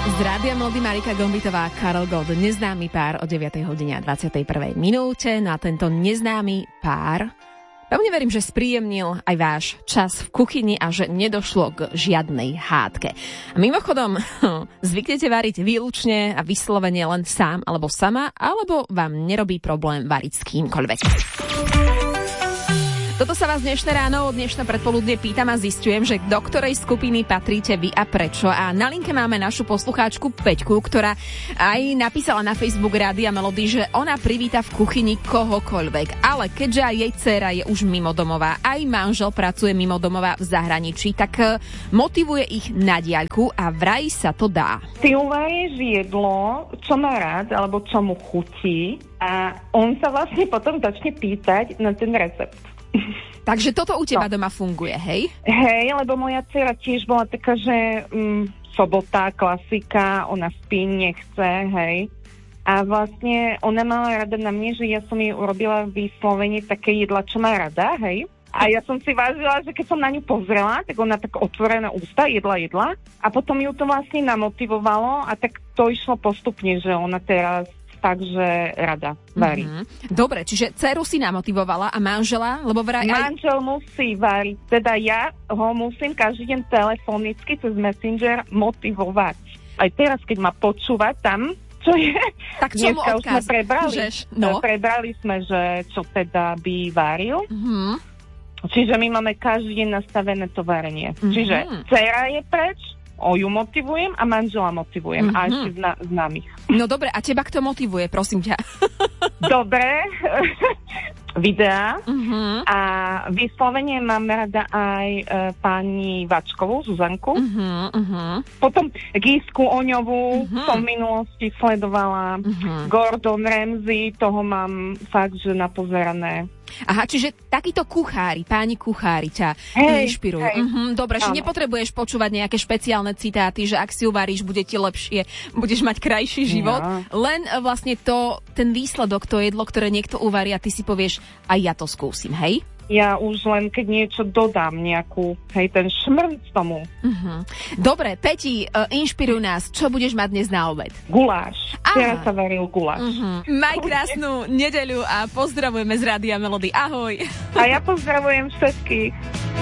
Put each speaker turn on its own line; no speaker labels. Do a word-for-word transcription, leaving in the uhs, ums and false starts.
Z Rádia Melody Marika Gombitová, Karel Gott, neznámy pár o deviatej hodine a dvadsiatej prvej minúte. No a tento neznámy pár, pevne verím, že spríjemnil aj váš čas v kuchyni a že nedošlo k žiadnej hádke. A mimochodom, zvyknete variť výlučne a vyslovene len sám alebo sama, alebo vám nerobí problém variť s kýmkoľvek. Toto sa vás dnešné ráno, dnešné predpoludne pýtam a zistujem, že do ktorej skupiny patríte vy a prečo. A na linke máme našu poslucháčku Peťku, ktorá aj napísala na Facebook Rádia Melody, že ona privíta v kuchyni kohokoľvek. Ale keďže aj jej dcéra je už mimodomová, aj manžel pracuje mimodomová v zahraničí, tak motivuje ich na diaľku a vraj sa to dá.
Ty uvaríš jedlo, čo má rád, alebo čo mu chutí a on sa vlastne potom začne pýtať na ten recept.
Takže toto u teba
no.
doma funguje, hej?
Hej, lebo moja dcera tiež bola taká, že mm, sobota, klasika, ona spí, nechce, hej. A vlastne ona mala rada na mne, že ja som jej urobila vyslovene také jedla, čo má rada, hej. A ja som si vážila, že keď som na ňu pozrela, tak ona tak otvorené ústa, jedla, jedla. A potom ju to vlastne namotivovalo a tak to išlo postupne, že ona teraz takže rada varí.
Mm-hmm. Dobre, čiže dceru si namotivovala a manžela, lebo vraj aj...
Manžel musí variť, teda ja ho musím každý deň telefonicky cez Messenger motivovať. Aj teraz, keď ma počúva tam, čo je...
Tak čo mu
dneska už sme
odkaz?
prebrali.
Žeš, no.
Prebrali sme, že čo teda by varil.
Mm-hmm.
Čiže my máme každý deň nastavené to varenie. Mm-hmm. Čiže dcera je preč, o ju motivujem a manžela motivujem. Mm-hmm. A ešte zna- známych.
No dobre, a teba kto motivuje, prosím ťa?
Dobre, videá.
Uh-huh.
A vyslovene mám rada aj e, pani Vačkovú, Zuzanku.
Uh-huh, uh-huh.
Potom Gísku Oňovú
Uh-huh.
som v minulosti sledovala.
Uh-huh.
Gordon Ramsay, toho mám fakt, že napozerané.
Aha, čiže takíto kuchári, páni kuchári ťa
Hej,
inšpirujú.
hej.
Uh-huh, dobre, že
Áno.
nepotrebuješ počúvať nejaké špeciálne citáty, že ak si uvaríš, bude ti lepšie, budeš mať krajší život.
Ja.
Len e, vlastne to, ten výsledok, to jedlo, ktoré niekto uvarí a ty si povieš, aj ja to skúsim, hej?
Ja už len, keď niečo dodám, nejakú, hej, ten šmrnc tomu.
Uh-huh. Dobre, Peti, uh, inšpiruj nás, čo budeš mať dnes na obed?
Guláš.
Á.
Teraz sa varil guláš.
Uh-huh. Maj krásnu nedeľu a pozdravujeme z Rádia Melody. Ahoj.
A ja pozdravujem všetkých.